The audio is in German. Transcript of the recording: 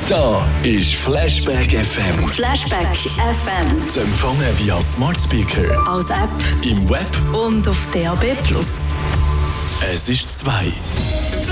Da ist Flashback FM. Flashback FM. Zu empfangen via Smart Speaker, Als App im Web und auf DAB+. Es ist 2.